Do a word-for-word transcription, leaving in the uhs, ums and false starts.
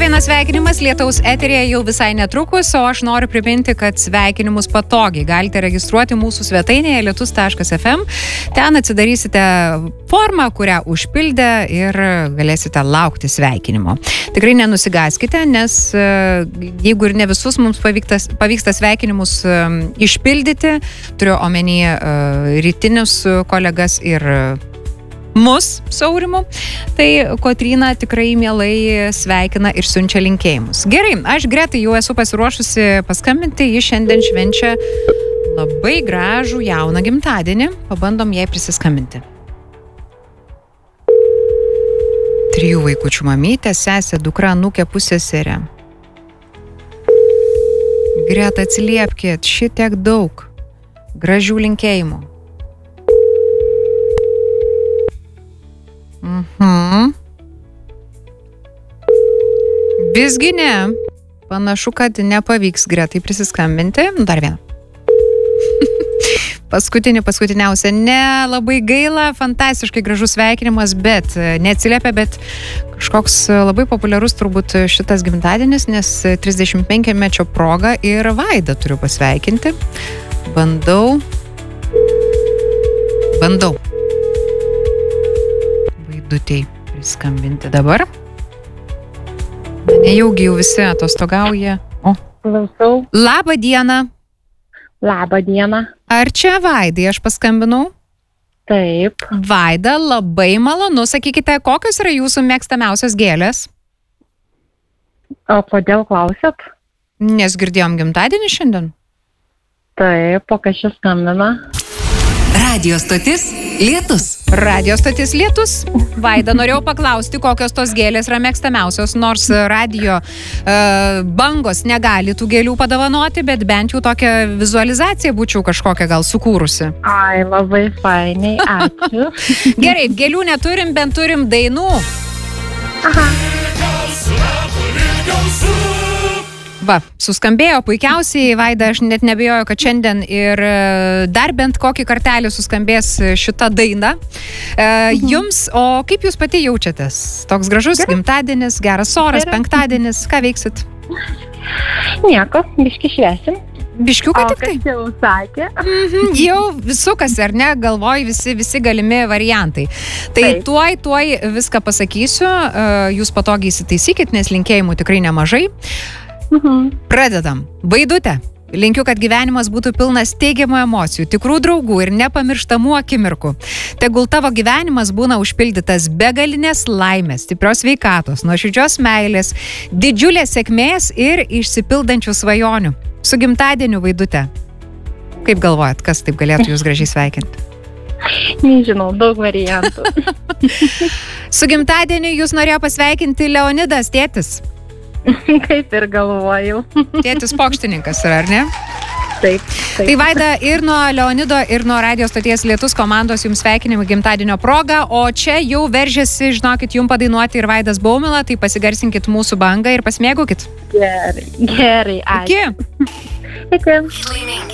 vienas sveikinimas lietaus eteryje jau visai netrukus, o aš noriu priminti, kad sveikinimus patogiai galite registruoti mūsų svetainėje lietus taškas ef em. Ten atsidarysite formą, kurią užpildę ir galėsite laukti sveikinimo. Tikrai nenusigaskite, nes jeigu ir ne visus mums pavyktas, pavyksta sveikinimus išpildyti, turiu omeny rytinius kolegas ir mus su Aurimu, tai Kotryna tikrai mielai sveikina ir siunčia linkėjimus. Gerai, aš Gretai jau esu pasiruošusi paskambinti, ji šiandien švenčia labai gražų jauną gimtadienį, pabandom jai prisiskambinti. Trijų vaikučių mamytė, sesė, dukra, anūkė, pusseserė. Greta, atsiliepkit, šitiek daug gražių linkėjimų. Mhm. Visgi ne. Panašu, kad nepavyks Gretai prisiskambinti. Dar vieną. Paskutinį, paskutiniausia. Ne, labai gaila, fantastiškai gražus sveikinimas, bet neatsiliepia, bet kažkoks labai populiarus turbūt šitas gimtadienis, nes trisdešimtpenkmečio proga ir Vaidą turiu pasveikinti. Bandau. Bandau. Vaidutei priskambinti dabar. Nejaugi jau visi atostogauja. O. Klausau. Labą dieną. Labą dieną. Ar čia Vaidai aš paskambinau? Taip. Vaida, labai malonu. Sakykite, kokios yra jūsų mėgstamiausios gėlės? O kodėl klausėt? Nes girdėjom gimtadienį šiandien. Taip, o kas šis skambina? Radio stotis Lietus. Radio stotis Lietus. Vaida, norėjau paklausti, kokios tos gėlės yra mėgstamiausios, nors radio uh, bangos negali tų gėlių padovanoti, bet bent jau tokią vizualizaciją būčiau kažkokią gal sukūrusi. Ai, labai fainiai, ačiū. Gerai, gėlių neturim, bent turim dainų. Aha. Va, suskambėjo puikiausiai, Vaida, aš net nebejoju, kad šiandien ir dar bent kokį kartelį suskambės šita daina. Mhm. Jums, o kaip jūs pati jaučiatės? Toks gražus Gerai. Gimtadienis, geras oras, Gerai. Penktadienis, ką veiksit? Nieko, biškį švęsim. Biškiuką tik tai? O kas jau sakė? Mhm, jau visukas, ar ne, galvoj visi, visi galimi variantai. Tai Taip. tuoj, tuoj viską pasakysiu, jūs patogiai įsitaisykit, nes linkėjimų tikrai nemažai. Mhm. Pradedam. Vaidutė, linkiu, kad gyvenimas būtų pilnas teigiamų emocijų, tikrų draugų ir nepamirštamų akimirkų. Tegul tavo gyvenimas būna užpildytas begalinės laimės, stiprios sveikatos, nuoširdžios meilės, didžiulės sėkmės ir išsipildančių svajonių. Su gimtadieniu, Vaidutė. Kaip galvojat, kas taip galėtų jūs gražiai sveikinti? Nežinau, daug variantų. Su gimtadieniu jūs norėjo pasveikinti Leonidas, tėtis. Kaip ir galvojau. Tėtis pokštininkas yra, ar ne? Taip, taip. Tai Vaida, ir nuo Leonido, ir nuo Radio stoties Lietus komandos jums sveikinimų gimtadienio proga, o čia jau veržiasi, žinokit, jums padainuoti ir Vaidas Baumila, tai pasigarsinkit mūsų bangą ir pasimėgaukit. Gerai, gerai, ačiū. Iki. Iki.